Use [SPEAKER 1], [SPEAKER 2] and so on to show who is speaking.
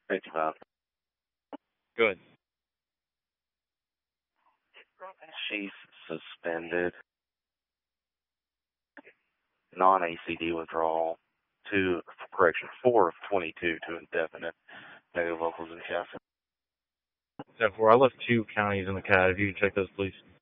[SPEAKER 1] 55.
[SPEAKER 2] Good.
[SPEAKER 1] She's suspended. Non-ACD withdrawal. 4 of 22 to indefinite. Negative locals in Castle.
[SPEAKER 2] 10-4. I left 2 counties in the CAD. If you can check those, please.